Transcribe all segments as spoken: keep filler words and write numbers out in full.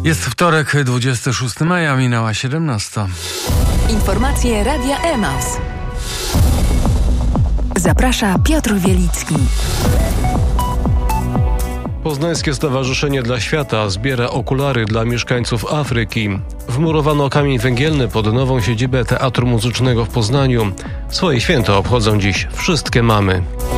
Jest wtorek, dwudziestego szóstego maja, minęła siedemnasta. Informacje Radia Emaus. Zaprasza Piotr Wielicki. Poznańskie Stowarzyszenie dla Świata zbiera okulary dla mieszkańców Afryki. Wmurowano kamień węgielny pod nową siedzibę Teatru Muzycznego w Poznaniu. Swoje święto obchodzą dziś wszystkie mamy.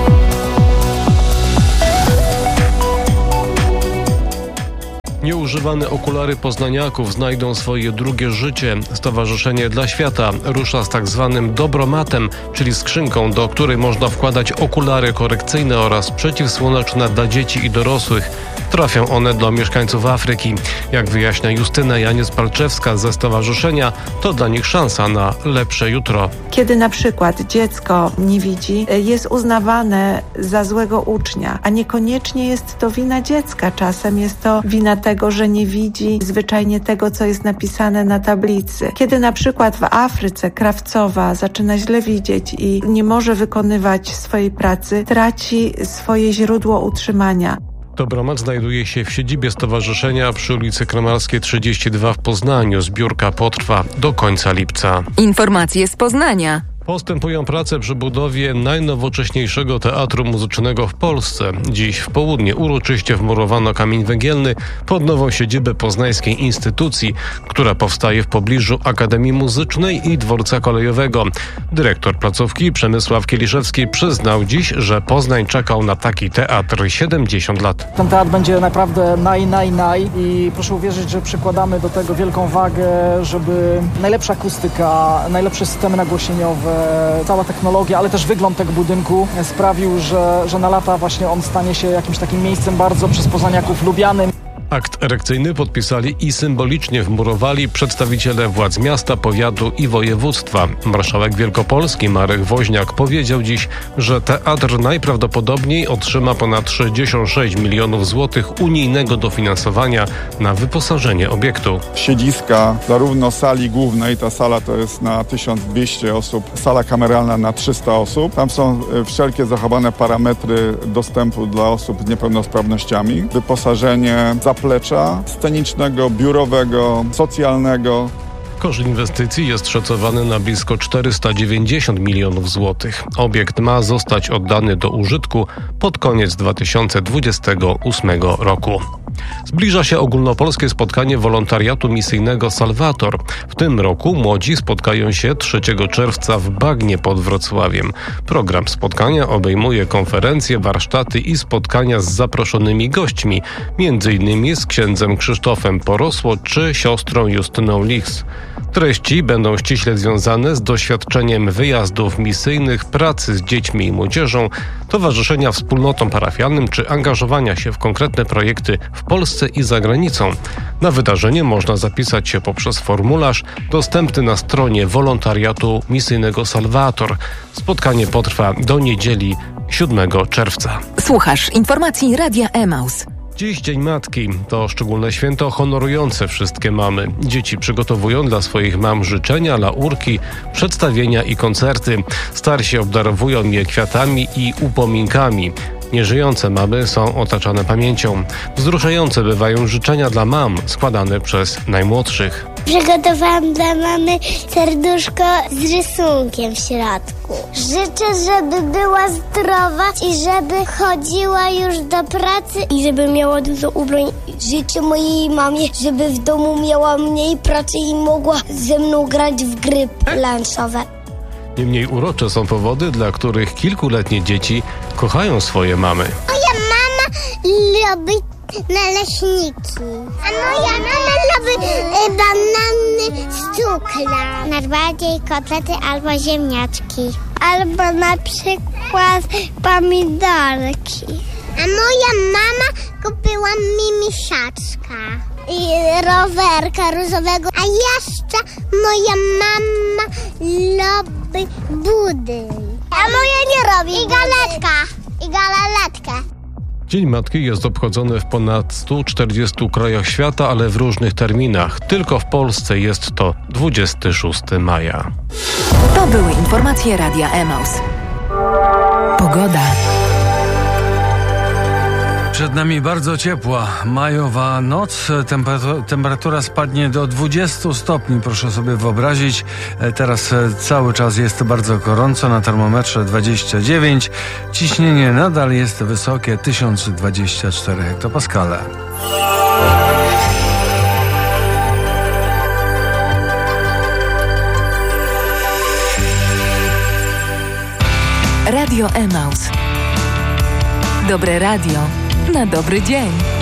Nieużywane okulary poznaniaków znajdą swoje drugie życie. Stowarzyszenie dla Świata rusza z tak zwanym dobromatem, czyli skrzynką, do której można wkładać okulary korekcyjne oraz przeciwsłoneczne dla dzieci i dorosłych. Trafią one do mieszkańców Afryki. Jak wyjaśnia Justyna Janiec-Palczewska ze stowarzyszenia, to dla nich szansa na lepsze jutro. Kiedy na przykład dziecko nie widzi, jest uznawane za złego ucznia, a niekoniecznie jest to wina dziecka. Czasem jest to wina tego, że nie widzi zwyczajnie tego, co jest napisane na tablicy. Kiedy na przykład w Afryce krawcowa zaczyna źle widzieć i nie może wykonywać swojej pracy, traci swoje źródło utrzymania. Dobromat znajduje się w siedzibie stowarzyszenia przy ulicy Kramarskiej trzydzieści dwa w Poznaniu. Zbiórka potrwa do końca lipca. Informacje z Poznania. Postępują prace przy budowie najnowocześniejszego teatru muzycznego w Polsce. Dziś w południe uroczyście wmurowano kamień węgielny pod nową siedzibę poznańskiej instytucji, która powstaje w pobliżu Akademii Muzycznej i Dworca Kolejowego. Dyrektor placówki Przemysław Kieliszewski przyznał dziś, że Poznań czekał na taki teatr siedemdziesiąt lat. Ten teatr będzie naprawdę naj, naj, naj i proszę uwierzyć, że przykładamy do tego wielką wagę, żeby najlepsza akustyka, najlepsze systemy nagłośnieniowe, cała technologia, ale też wygląd tego budynku sprawił, że, że na lata właśnie on stanie się jakimś takim miejscem bardzo przez poznaniaków lubianym. Akt erekcyjny podpisali i symbolicznie wmurowali przedstawiciele władz miasta, powiatu i województwa. Marszałek Wielkopolski Marek Woźniak powiedział dziś, że teatr najprawdopodobniej otrzyma ponad sześćdziesiąt sześć milionów złotych unijnego dofinansowania na wyposażenie obiektu. Siedziska zarówno sali głównej, ta sala to jest na tysiąc dwieście osób, sala kameralna na trzysta osób. Tam są wszelkie zachowane parametry dostępu dla osób z niepełnosprawnościami. Wyposażenie zaplecza scenicznego, biurowego, socjalnego. Koszt inwestycji jest szacowany na blisko czterysta dziewięćdziesiąt milionów złotych. Obiekt ma zostać oddany do użytku pod koniec dwa tysiące dwudziestego ósmego roku. Zbliża się ogólnopolskie spotkanie wolontariatu misyjnego Salvator. W tym roku młodzi spotkają się trzeciego czerwca w Bagnie pod Wrocławiem. Program spotkania obejmuje konferencje, warsztaty i spotkania z zaproszonymi gośćmi, między innymi z księdzem Krzysztofem Porosło czy siostrą Justyną Lichs. Treści będą ściśle związane z doświadczeniem wyjazdów misyjnych, pracy z dziećmi i młodzieżą, towarzyszenia wspólnotom parafialnym czy angażowania się w konkretne projekty w Polsce i za granicą. Na wydarzenie można zapisać się poprzez formularz dostępny na stronie wolontariatu misyjnego Salvator. Spotkanie potrwa do niedzieli siódmego czerwca. Słuchasz informacji Radia Emaus. Dziś Dzień Matki. To szczególne święto honorujące wszystkie mamy. Dzieci przygotowują dla swoich mam życzenia, laurki, przedstawienia i koncerty. Starsi obdarowują je kwiatami i upominkami. Nieżyjące mamy są otaczane pamięcią. Wzruszające bywają życzenia dla mam składane przez najmłodszych. Przygotowałam dla mamy serduszko z rysunkiem w środku. Życzę, żeby była zdrowa i żeby chodziła już do pracy i żeby miała dużo ubrań. Życzę mojej mamie, żeby w domu miała mniej pracy i mogła ze mną grać w gry planszowe. Niemniej urocze są powody, dla których kilkuletnie dzieci kochają swoje mamy. Moja mama lubi naleśniki, a moja mama lubi banany z cukra. Najbardziej kotlety albo ziemniaczki. Albo na przykład pomidorki. A moja mama kupiła mi misiaczka i rowerka różowego. A jeszcze moja mama lubi budyń. A moja nie robi. I galetka. I galaletkę. Dzień Matki jest obchodzony w ponad stu czterdziestu krajach świata, ale w różnych terminach. Tylko w Polsce jest to dwudziestego szóstego maja. To były informacje Radia Emaus. Pogoda. Przed nami bardzo ciepła majowa noc. Temperatura, temperatura spadnie do dwudziestu stopni, proszę sobie wyobrazić. Teraz cały czas jest bardzo gorąco, na termometrze dwadzieścia dziewięć. Ciśnienie nadal jest wysokie, tysiąc dwadzieścia cztery hektopaskale. Radio Emaus. Dobre radio na dobry dzień.